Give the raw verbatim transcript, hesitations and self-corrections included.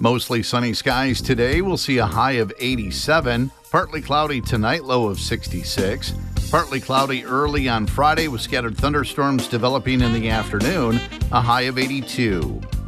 Mostly sunny skies today. We'll see a high of eighty-seven. Partly cloudy tonight, low of sixty-six. Partly cloudy early on Friday with scattered thunderstorms developing in the afternoon, a high of eighty-two.